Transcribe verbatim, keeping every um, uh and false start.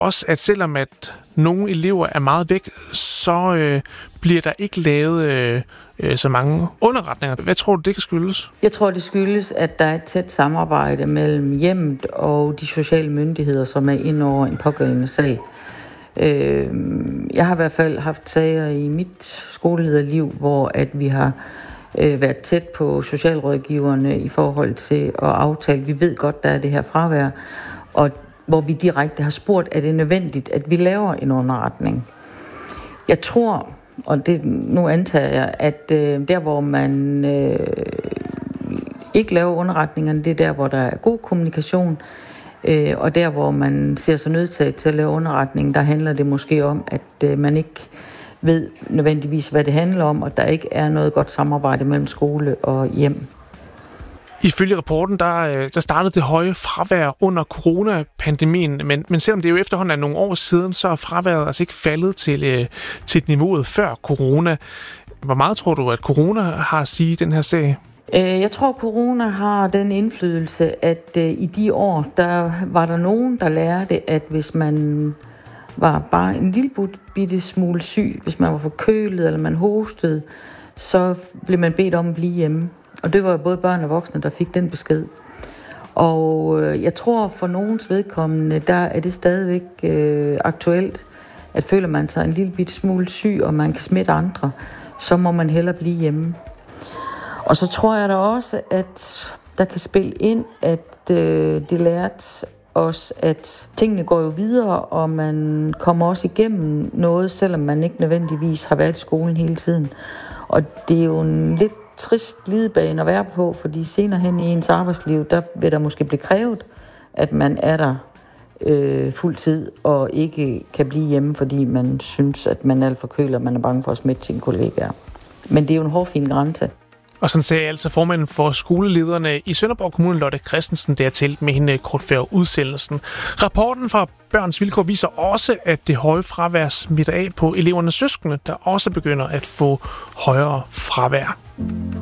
også, at selvom at nogle elever er meget væk, så øh, bliver der ikke lavet øh, øh, så mange underretninger. Hvad tror du, det kan skyldes? Jeg tror, det skyldes, at der er et tæt samarbejde mellem hjemmet og de sociale myndigheder, som er inde over en pågældende sag. Øh, jeg har i hvert fald haft sager i mit skolelederliv, hvor at vi har øh, været tæt på socialrådgiverne i forhold til at aftale. Vi ved godt, der er det her fravær, og hvor vi direkte har spurgt, er det nødvendigt, at vi laver en underretning. Jeg tror, og det, nu antager jeg, at øh, der, hvor man øh, ikke laver underretningerne, det er der, hvor der er god kommunikation, øh, og der, hvor man ser sig nødtaget til at lave underretning, der handler det måske om, at øh, man ikke ved nødvendigvis, hvad det handler om, og der ikke er noget godt samarbejde mellem skole og hjem. Ifølge rapporten, der, der startede det høje fravær under coronapandemien, men, men selvom det jo efterhånden er nogle år siden, så er fraværet altså ikke faldet til, til niveauet før corona. Hvor meget tror du, at corona har at sige i den her sag? Jeg tror, corona har den indflydelse, at i de år, der var der nogen, der lærte, at hvis man var bare en lille bitte smule syg, hvis man var forkølet eller man hostede, så blev man bedt om at blive hjemme. Og det var både børn og voksne, der fik den besked. Og jeg tror, for nogens vedkommende, der er det stadigvæk øh, aktuelt, at føler man sig en lille bit smule syg, og man kan smitte andre, så må man hellere blive hjemme. Og så tror jeg da også, at der kan spille ind, at øh, det lærte os, at tingene går jo videre, og man kommer også igennem noget, selvom man ikke nødvendigvis har været i skolen hele tiden. Og det er jo en lidt trist glidebane at være på, fordi senere hen i ens arbejdsliv, der vil der måske blive krævet, at man er der øh, fuld tid, og ikke kan blive hjemme, fordi man synes, at man er alt for kølet, og man er bange for at smitte sine kollegaer. Men det er jo en hårfin grænse. Og sådan sagde altså formanden for skolelederne i Sønderborg Kommune, Lotte Christensen, der talt med hende kort før udsendelsen. Rapporten fra Børns Vilkår viser også, at det høje fravær smitter af på elevernes søskende, der også begynder at få højere fravær.